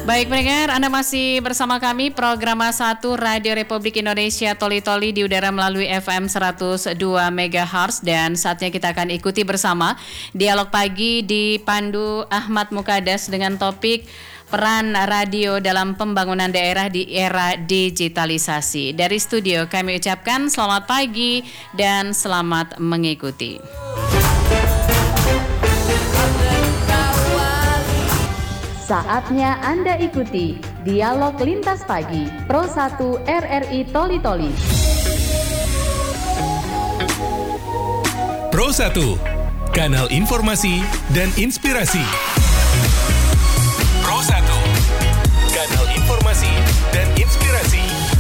Baik pendengar, Anda masih bersama kami program 1 Radio Republik Indonesia Toli-Toli di udara melalui FM 102 MHz dan saatnya kita akan ikuti bersama dialog pagi dipandu Ahmad Mukadas dengan topik peran radio dalam pembangunan daerah di era digitalisasi. Dari studio kami ucapkan selamat pagi dan selamat mengikuti. Saatnya Anda ikuti Dialog Lintas Pagi Pro 1 RRI Toli-Toli. Pro 1, kanal informasi dan inspirasi. Pro 1, kanal informasi dan inspirasi.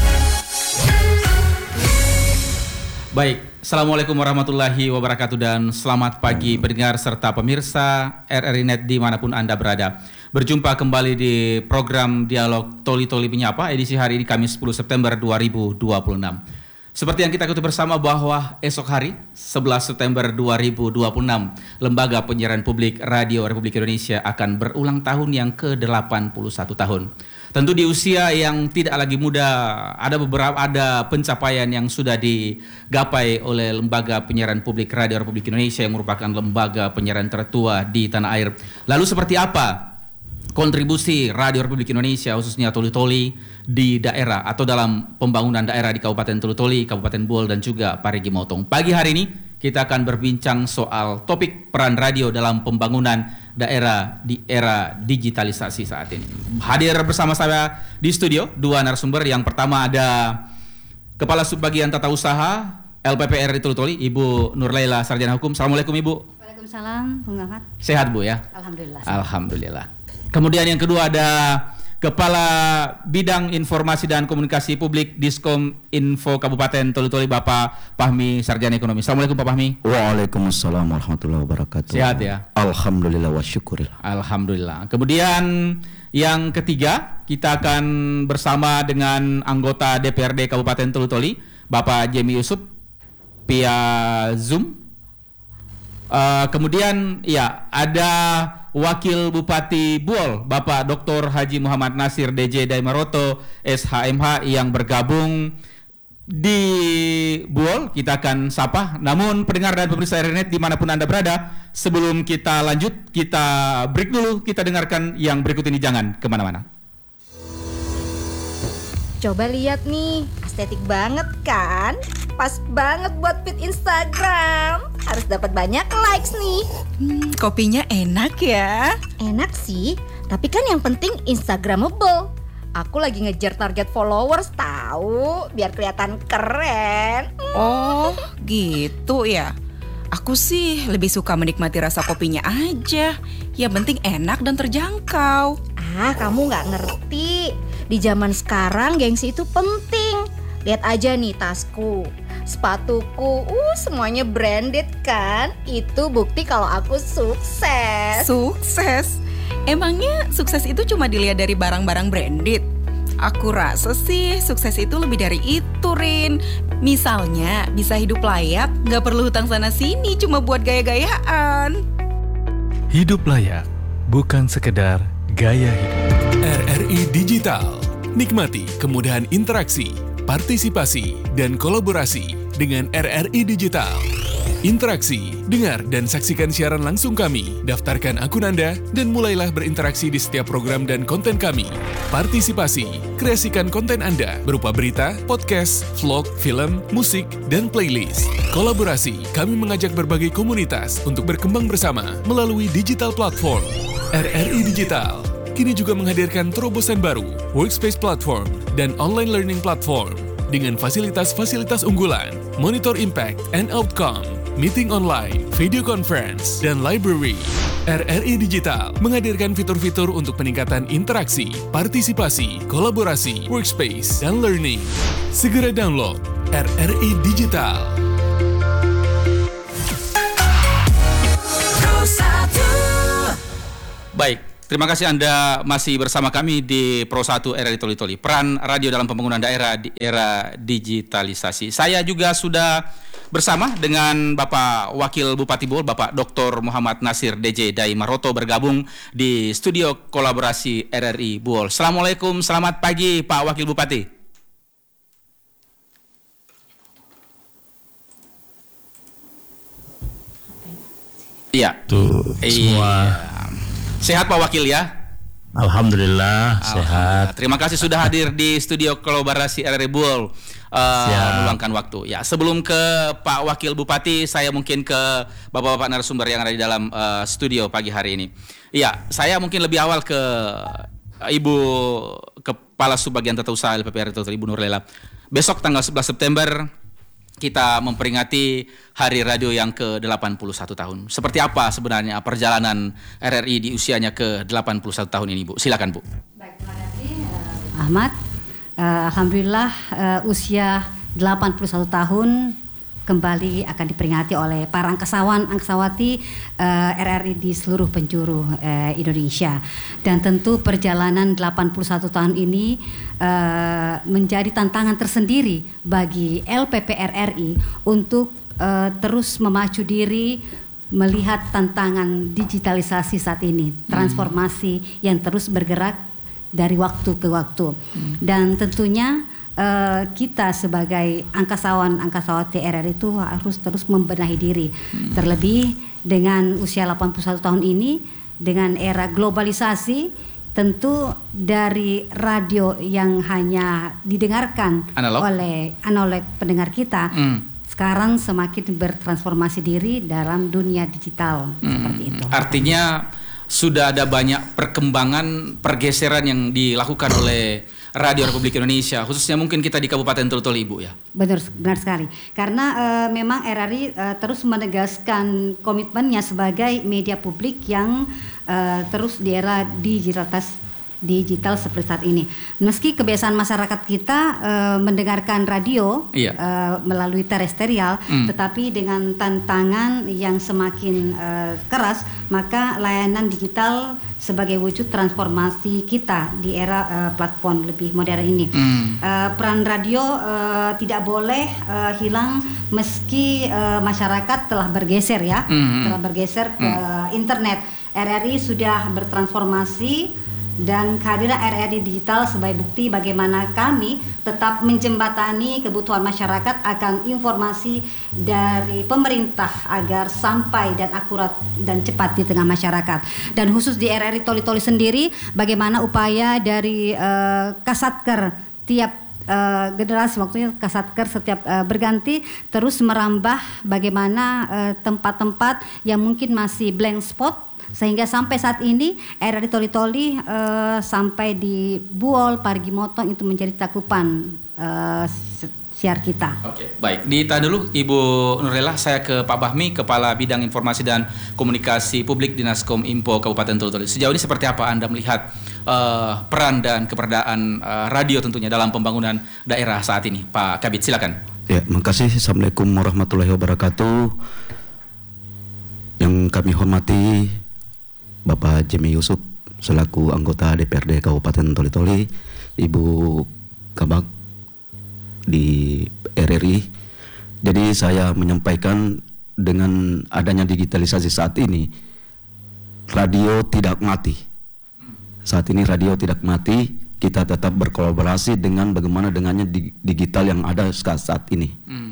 Baik, Assalamualaikum warahmatullahi wabarakatuh dan selamat pagi pendengar serta pemirsa RRI Net dimanapun Anda berada. Berjumpa kembali di program Dialog Toli-Toli Menyapa edisi hari ini Kamis 10 September 2026. Seperti yang kita ketahui bersama bahwa esok hari 11 September 2026 Lembaga Penyiaran Publik Radio Republik Indonesia akan berulang tahun yang ke-81 tahun. Tentu di usia yang tidak lagi muda ada pencapaian yang sudah digapai oleh Lembaga Penyiaran Publik Radio Republik Indonesia yang merupakan lembaga penyiaran tertua di tanah air. Lalu seperti apa kontribusi Radio Republik Indonesia khususnya Toli-Toli di daerah atau dalam pembangunan daerah di Kabupaten Toli-Toli, Kabupaten Buol dan juga Parigi Motong. Pagi hari ini kita akan berbincang soal topik peran radio dalam pembangunan daerah di era digitalisasi saat ini. Hadir bersama saya di studio dua narasumber. Yang pertama ada Kepala Subbagian Tata Usaha LPPR di Toli-Toli, Ibu Nurlaila Sarjana Hukum. Assalamualaikum Ibu. Waalaikumsalam, Bung Ahmad. Sehat Bu ya? Alhamdulillah. Alhamdulillah. Kemudian yang kedua ada Kepala Bidang Informasi dan Komunikasi Publik Diskom Info Kabupaten Toli-Toli, Bapak Fahmi Sarjana Ekonomi. Assalamualaikum Pak Fahmi. Waalaikumsalam warahmatullahi wabarakatuh. Sehat ya? Alhamdulillah wa syukurillah. Alhamdulillah. Kemudian yang ketiga kita akan bersama dengan anggota DPRD Kabupaten Toli-Toli, Bapak Jemi Yusuf via Zoom. Kemudian ya ada Wakil Bupati Buol, Bapak Dr. Haji Muhammad Nasir DJ Daimaroto SHMH yang bergabung di Buol. Kita akan sapa. Namun pendengar dan pemirsa RRI dimanapun Anda berada, sebelum kita lanjut, kita break dulu. Kita dengarkan yang berikut ini, jangan kemana-mana. Coba lihat nih, estetik banget kan? Pas banget buat feed Instagram. Harus dapat banyak likes nih. Kopinya enak ya. Enak sih, tapi kan yang penting Instagramable. Aku lagi ngejar target followers tahu, biar kelihatan keren. Oh, gitu ya. Aku sih lebih suka menikmati rasa kopinya aja. Yang penting enak dan terjangkau. Kamu nggak ngerti. Di zaman sekarang gengsi itu penting. Lihat aja nih tasku, sepatuku, semuanya branded kan? Itu bukti kalau aku sukses. Sukses? Emangnya sukses itu cuma dilihat dari barang-barang branded? Aku rasa sih sukses itu lebih dari itu, Rin. Misalnya bisa hidup layak, gak perlu hutang sana-sini cuma buat gaya-gayaan. Hidup layak, bukan sekedar gaya hidup. RRI Digital. Nikmati kemudahan interaksi, partisipasi, dan kolaborasi dengan RRI Digital. Interaksi, dengar dan saksikan siaran langsung kami, daftarkan akun Anda, dan mulailah berinteraksi di setiap program dan konten kami. Partisipasi, kreasikan konten Anda berupa berita, podcast, vlog, film, musik, dan playlist. Kolaborasi, kami mengajak berbagai komunitas untuk berkembang bersama melalui digital platform. RRI Digital kini juga menghadirkan terobosan baru, workspace platform, dan online learning platform dengan fasilitas-fasilitas unggulan, monitor impact and outcome, meeting online, video conference, dan library. RRI Digital menghadirkan fitur-fitur untuk peningkatan interaksi, partisipasi, kolaborasi, workspace, dan learning. Segera download RRI Digital. Baik. Terima kasih Anda masih bersama kami di Pro 1 RRI Toli-Toli, peran radio dalam pembangunan daerah di era digitalisasi. Saya juga sudah bersama dengan Bapak Wakil Bupati Bohol, Bapak Dr. Muhammad Nasir DJ Dai Maroto bergabung di studio kolaborasi RRI Bohol. Assalamualaikum, selamat pagi Pak Wakil Bupati. Iya. Tuh, semua. Sehat Pak Wakil ya? Alhamdulillah sehat. Terima kasih sudah hadir di studio kolaborasi RRI Bohol, meluangkan waktu. Ya, sebelum ke Pak Wakil Bupati, saya mungkin ke bapak-bapak narasumber yang ada di dalam studio pagi hari ini. Iya, saya mungkin lebih awal ke Ibu Kepala Subbagian Tata Usaha LPPR Dr. Ibu Nurlela. Besok tanggal 11 September kita memperingati Hari Radio yang ke-81 tahun. Seperti apa sebenarnya perjalanan RRI di usianya ke-81 tahun ini, Bu? Silakan, Bu. Baik, terima kasih Ahmad. Alhamdulillah usia 81 tahun kembali akan diperingati oleh para angkasawati RRI di seluruh penjuru Indonesia. Dan tentu perjalanan 81 tahun ini menjadi tantangan tersendiri bagi LPPR RI untuk terus memacu diri melihat tantangan digitalisasi saat ini, transformasi yang terus bergerak dari waktu ke waktu. Dan tentunya kita sebagai angkasawati RRI itu harus terus membenahi diri. Terlebih dengan usia 81 tahun ini, dengan era globalisasi, tentu dari radio yang hanya didengarkan oleh pendengar kita, sekarang semakin bertransformasi diri dalam dunia digital seperti itu. Artinya sudah ada banyak perkembangan, pergeseran yang dilakukan oleh Radio Republik Indonesia, khususnya mungkin kita di Kabupaten Toli-Toli, Ibu ya. Benar sekali. Karena memang RRI terus menegaskan komitmennya sebagai media publik yang terus di era digital seperti saat ini. Meski kebiasaan masyarakat kita mendengarkan radio melalui terestrial, tetapi dengan tantangan yang semakin keras, maka layanan digital sebagai wujud transformasi kita di era platform lebih modern ini. Peran radio tidak boleh hilang meski masyarakat telah bergeser telah bergeser ke internet. RRI sudah bertransformasi dan kehadiran RRI digital sebagai bukti bagaimana kami tetap menjembatani kebutuhan masyarakat akan informasi dari pemerintah agar sampai dan akurat dan cepat di tengah masyarakat. Dan khusus di RRI Toli-Toli sendiri, bagaimana upaya dari Kasatker tiap generasi, waktunya Kasatker setiap berganti terus merambah bagaimana tempat-tempat yang mungkin masih blank spot, sehingga sampai saat ini RRI Toli-Toli sampai di Bohol, Parigi Motong itu menjadi cakupan siar kita. Oke, baik. Ditahan dulu Ibu Nurlela, saya ke Pak Bahmi, Kepala Bidang Informasi dan Komunikasi Publik Dinas Kominfo Kabupaten Toli-Toli. Sejauh ini seperti apa Anda melihat peran dan keberadaan radio tentunya dalam pembangunan daerah saat ini, Pak Kabid? Silakan. Ya, makasih. Assalamualaikum warahmatullahi wabarakatuh. Yang kami hormati Bapak Jemi Yusuf selaku anggota DPRD Kabupaten Toli-Toli, Ibu Kabak di RRI. Jadi saya menyampaikan dengan adanya digitalisasi saat ini, radio tidak mati. Saat ini radio tidak mati, kita tetap berkolaborasi dengan bagaimana dengannya digital yang ada saat ini.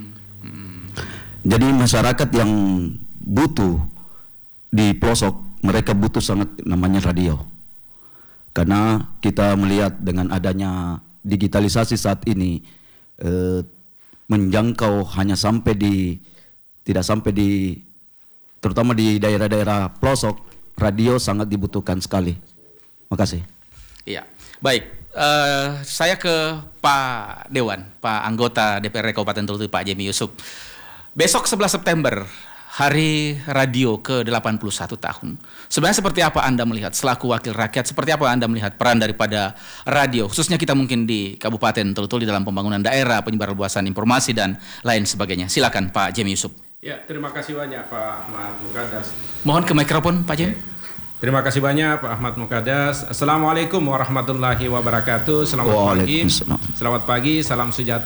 Jadi masyarakat yang butuh di pelosok, mereka butuh sangat namanya radio. Karena kita melihat dengan adanya digitalisasi saat ini menjangkau hanya sampai tidak sampai terutama di daerah-daerah pelosok, radio sangat dibutuhkan sekali. Makasih. Iya, baik. Saya ke Pak Dewan, Pak Anggota DPRD Kabupaten Toli-Toli, Pak Jemi Yusuf. Besok 11 September Hari Radio ke-81 tahun. Sebenarnya seperti apa Anda melihat selaku wakil rakyat, seperti apa Anda melihat peran daripada radio, khususnya kita mungkin di Kabupaten Toli-Toli dalam pembangunan daerah, penyebaran luasan informasi dan lain sebagainya. Silakan Pak Jemi Yusuf. Ya, terima kasih banyak Pak Ahmad Mukadas. Mohon ke mikrofon Pak Jemi. Terima kasih banyak Pak Ahmad Mukadas. Assalamualaikum warahmatullahi wabarakatuh. Selamat pagi. Salam sejahtera.